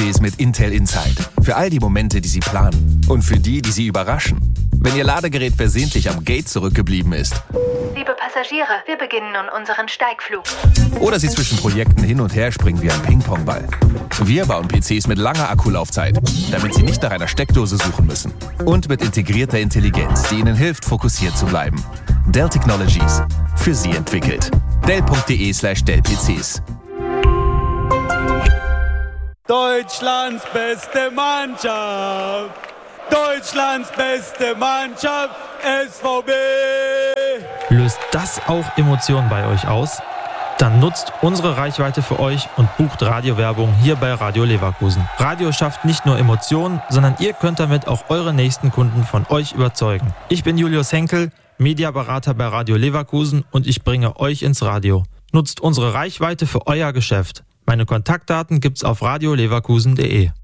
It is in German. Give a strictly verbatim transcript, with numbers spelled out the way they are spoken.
Ladecafés mit Intel Inside. Für all die Momente, die Sie planen. Und für die, die Sie überraschen. Wenn Ihr Ladegerät versehentlich am Gate zurückgeblieben ist. Liebe Passagiere, wir beginnen nun unseren Steigflug. Oder Sie zwischen Projekten hin und her springen wie ein Ping-Pong-Ball. Wir bauen P Cs mit langer Akkulaufzeit, damit Sie nicht nach einer Steckdose suchen müssen. Und mit integrierter Intelligenz, die Ihnen hilft, fokussiert zu bleiben. Dell Technologies. Für Sie entwickelt. Dell.de slash Dell P Cs. Deutschlands beste Mannschaft. Deutschlands beste Mannschaft. S V B. Löst das auch Emotionen bei euch aus? Dann nutzt unsere Reichweite für euch und bucht Radiowerbung hier bei Radio Leverkusen. Radio schafft nicht nur Emotionen, sondern ihr könnt damit auch eure nächsten Kunden von euch überzeugen. Ich bin Julius Henkel, Mediaberater bei Radio Leverkusen und ich bringe euch ins Radio. Nutzt unsere Reichweite für euer Geschäft. Meine Kontaktdaten gibt's auf radio leverkusen punkt de.